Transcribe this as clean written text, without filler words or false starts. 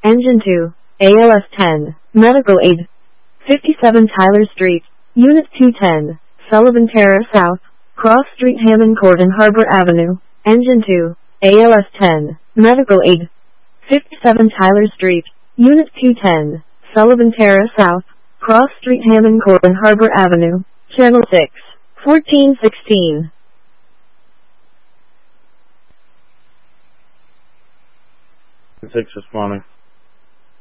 Engine 2, ALS 10, Medical Aid. 57 Tyler Street, Unit 210, Sullivan Terrace South, Cross Street, Hammond Court and Harbor Avenue. Engine 2, ALS 10, Medical Aid. 57 Tyler Street, Unit 210, Sullivan Terrace South, Cross Street, Hammond Court and Harbor Avenue. Channel 6, 1416. 6 responding.